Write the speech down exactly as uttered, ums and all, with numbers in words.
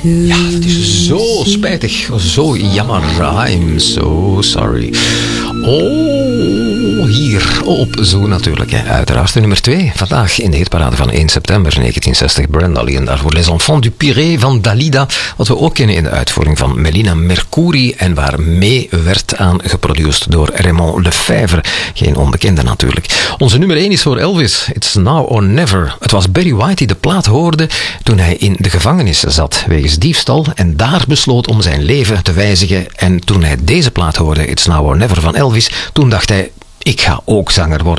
Ja, het is zo spijtig, zo jammer. I'm so sorry. Oh, hier op Zo natuurlijk. Hè. Uiteraard de nummer twee. Vandaag in de hitparade van één september negentien zestig. Brenda Lee en daarvoor Les Enfants du Pirée van Dalida. Wat we ook kennen in de uitvoering van Melina Mercouri. En waar mee werd aan geproduceerd door Raymond Lefevre. Geen onbekende natuurlijk. Onze nummer één is voor Elvis. It's Now or Never. Het was Barry White die de plaat hoorde toen hij in de gevangenis zat wegens diefstal. En daar besloot om zijn leven te wijzigen. En toen hij deze plaat hoorde, It's Now or Never van Elvis, toen dacht hij, ik ga ook zanger worden.